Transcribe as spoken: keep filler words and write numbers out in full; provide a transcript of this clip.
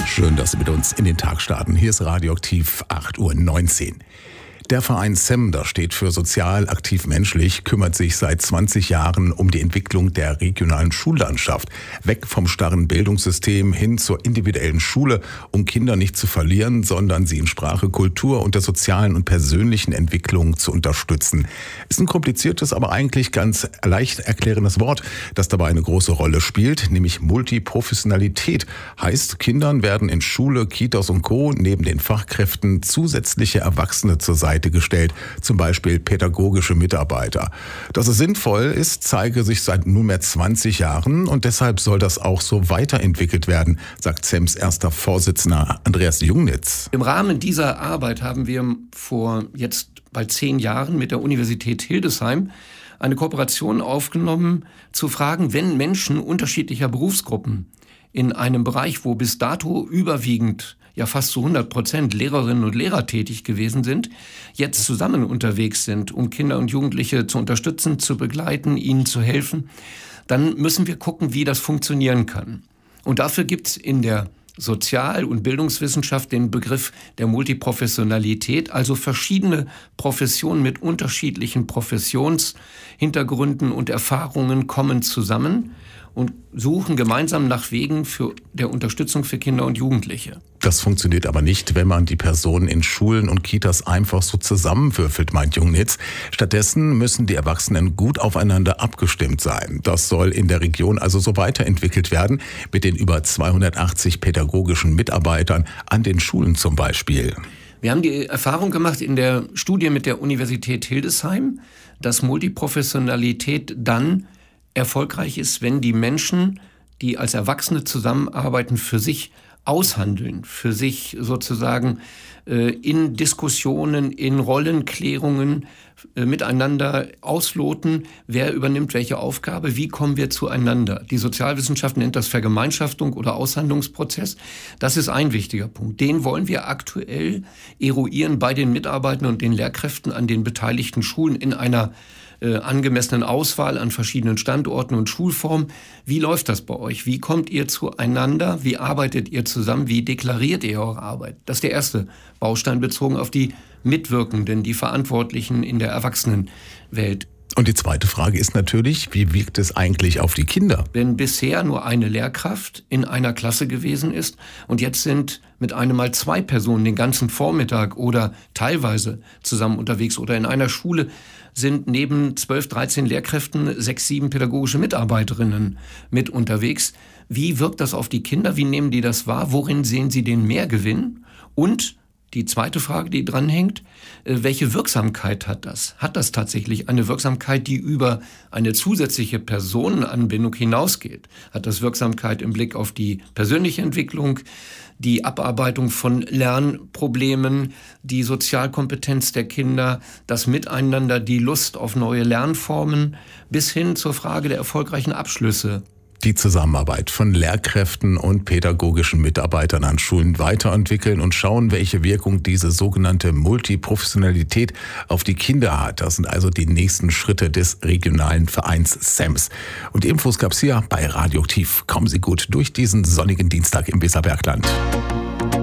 Schön, dass Sie mit uns in den Tag starten. Hier ist Radioaktiv acht Uhr neunzehn. Der Verein S E M, das steht für Sozial Aktiv Menschlich, kümmert sich seit zwanzig Jahren um die Entwicklung der regionalen Schullandschaft. Weg vom starren Bildungssystem hin zur individuellen Schule, um Kinder nicht zu verlieren, sondern sie in Sprache, Kultur und der sozialen und persönlichen Entwicklung zu unterstützen. Ist ein kompliziertes, aber eigentlich ganz leicht erklärendes Wort, das dabei eine große Rolle spielt, nämlich Multiprofessionalität. Heißt, Kindern werden in Schule, Kitas und Co. neben den Fachkräften zusätzliche Erwachsene zur Seite gestellt, zum Beispiel pädagogische Mitarbeiter. Dass es sinnvoll ist, zeige sich seit nunmehr zwanzig Jahren und deshalb soll das auch so weiterentwickelt werden, sagt S E Ms erster Vorsitzender Andreas Jungnitz. Im Rahmen dieser Arbeit haben wir vor jetzt bald zehn Jahren mit der Universität Hildesheim eine Kooperation aufgenommen, zu fragen, wenn Menschen unterschiedlicher Berufsgruppen in einem Bereich, wo bis dato überwiegend ja fast zu hundert Prozent Lehrerinnen und Lehrer tätig gewesen sind, jetzt zusammen unterwegs sind, um Kinder und Jugendliche zu unterstützen, zu begleiten, ihnen zu helfen, dann müssen wir gucken, wie das funktionieren kann. Und dafür gibt es in der Sozial- und Bildungswissenschaft den Begriff der Multiprofessionalität, also verschiedene Professionen mit unterschiedlichen Professionshintergründen und Erfahrungen kommen zusammen und suchen gemeinsam nach Wegen für der Unterstützung für Kinder und Jugendliche. Das funktioniert aber nicht, wenn man die Personen in Schulen und Kitas einfach so zusammenwürfelt, meint Jungnitz. Stattdessen müssen die Erwachsenen gut aufeinander abgestimmt sein. Das soll in der Region also so weiterentwickelt werden, mit den über zweihundertachtzig pädagogischen Mitarbeitern an den Schulen zum Beispiel. Wir haben die Erfahrung gemacht in der Studie mit der Universität Hildesheim, dass Multiprofessionalität dann erfolgreich ist, wenn die Menschen, die als Erwachsene zusammenarbeiten, für sich aushandeln, für sich sozusagen äh, in Diskussionen, in Rollenklärungen äh, miteinander ausloten, wer übernimmt welche Aufgabe, wie kommen wir zueinander. Die Sozialwissenschaft nennt das Vergemeinschaftung oder Aushandlungsprozess. Das ist ein wichtiger Punkt. Den wollen wir aktuell eruieren bei den Mitarbeitern und den Lehrkräften an den beteiligten Schulen in einer Äh, angemessenen Auswahl an verschiedenen Standorten und Schulformen. Wie läuft das bei euch? Wie kommt ihr zueinander? Wie arbeitet ihr zusammen? Wie deklariert ihr eure Arbeit? Das ist der erste Baustein bezogen auf die Mitwirkenden, die Verantwortlichen in der Erwachsenenwelt. Und die zweite Frage ist natürlich, wie wirkt es eigentlich auf die Kinder? Wenn bisher nur eine Lehrkraft in einer Klasse gewesen ist und jetzt sind mit einem Mal zwei Personen den ganzen Vormittag oder teilweise zusammen unterwegs oder in einer Schule sind neben zwölf, dreizehn Lehrkräften sechs, sieben pädagogische Mitarbeiterinnen mit unterwegs. Wie wirkt das auf die Kinder? Wie nehmen die das wahr? Worin sehen sie den Mehrgewinn? Und die zweite Frage, die dranhängt, welche Wirksamkeit hat das? Hat das tatsächlich eine Wirksamkeit, die über eine zusätzliche Personenanbindung hinausgeht? Hat das Wirksamkeit im Blick auf die persönliche Entwicklung, die Abarbeitung von Lernproblemen, die Sozialkompetenz der Kinder, das Miteinander, die Lust auf neue Lernformen, bis hin zur Frage der erfolgreichen Abschlüsse? Die Zusammenarbeit von Lehrkräften und pädagogischen Mitarbeitern an Schulen weiterentwickeln und schauen, welche Wirkung diese sogenannte Multiprofessionalität auf die Kinder hat. Das sind also die nächsten Schritte des regionalen Vereins S E Ms. Und die Infos gab's hier bei Radioaktiv. Kommen Sie gut durch diesen sonnigen Dienstag im Weserbergland.